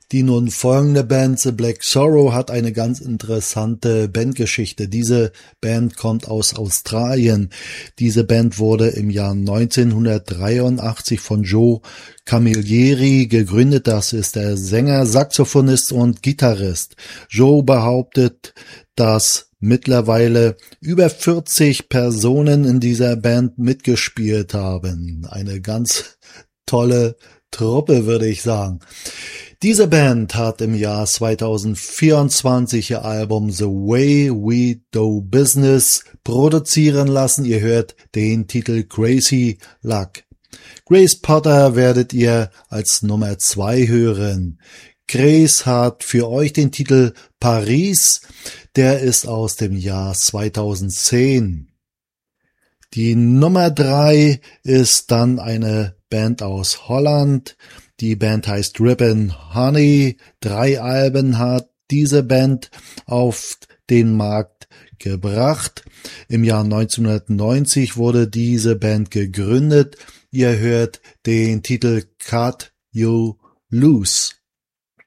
Die nun folgende Band, The Black Sorrow, hat eine ganz interessante Bandgeschichte. Diese Band kommt aus Australien. Diese Band wurde im Jahr 1983 von Joe Camilleri gegründet. Das ist der Sänger, Saxophonist und Gitarrist. Joe behauptet, dass mittlerweile über 40 Personen in dieser Band mitgespielt haben. Eine ganz tolle Truppe, würde ich sagen. Diese Band hat im Jahr 2024 ihr Album The Way We Do Business produzieren lassen. Ihr hört den Titel Crazy Luck. Grace Potter werdet ihr als Nummer 2 hören. Grace hat für euch den Titel Paris. Der ist aus dem Jahr 2010. Die Nummer 3 ist dann eine Band aus Holland. Die Band heißt Ribbon Honey. 3 Alben hat diese Band auf den Markt gebracht. Im Jahr 1990 wurde diese Band gegründet. Ihr hört den Titel Cut You Loose.